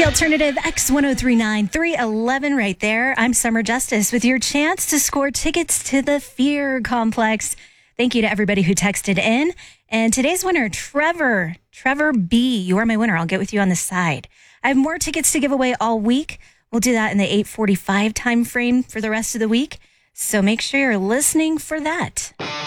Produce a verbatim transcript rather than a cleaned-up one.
The Alternative X ten thirty-nine, three eleven right there. I'm Summer Justice with your chance to score tickets to the Fear Complex. Thank you to everybody who texted in. And today's winner, Trevor. Trevor B. You are my winner. I'll get with you on the side. I have more tickets to give away all week. We'll do that in the eight forty-five time frame for the rest of the week. So make sure you're listening for that.